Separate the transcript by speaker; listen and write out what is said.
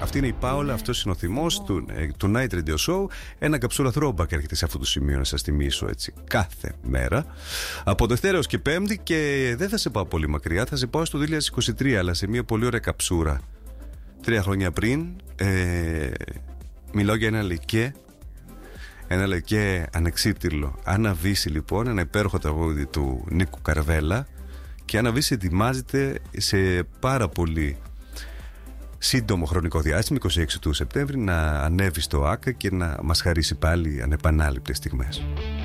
Speaker 1: Αυτή είναι η Πάολα, αυτός είναι ο θυμός του Night Radio Show. Ένα καψούρα throwback έρχεται σε αυτό το σημείο να σας θυμίσω έτσι κάθε μέρα. Από Δευτέρα έως και Πέμπτη, και δεν θα σε πάω πολύ μακριά, θα σε πάω στο 2023, αλλά σε μια πολύ ωραία καψούρα. 3 χρόνια πριν, μιλάω για ένα λεκέ ανεξίτηλο. Άννα Βύση, λοιπόν, ένα υπέροχο τραγούδι του Νίκου Καρβέλα. Και Άννα Βύση ετοιμάζεται σε πάρα πολύ σύντομο χρονικό διάστημα, 26 του Σεπτέμβρη, να ανέβει στο ΆΚΑ και να μας χαρίσει πάλι ανεπανάληπτες στιγμές.